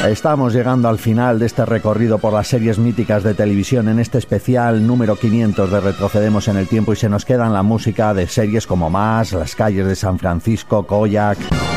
Estamos llegando al final de este recorrido por las series míticas de televisión en este especial número 500 de Retrocedemos en el Tiempo, y se nos queda la música de series como Más, Las calles de San Francisco, Kojak.